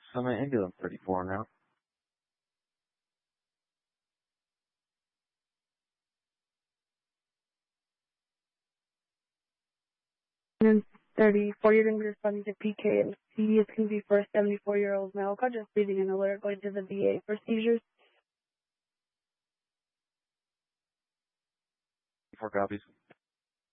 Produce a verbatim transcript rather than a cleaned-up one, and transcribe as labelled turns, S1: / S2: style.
S1: I'm an ambulance thirty-four now.
S2: And thirty-four, you're going to be responding to P K and C is going to be for a seventy-four-year-old male. Just reading an alert going to the V A for seizures.
S1: Four copies.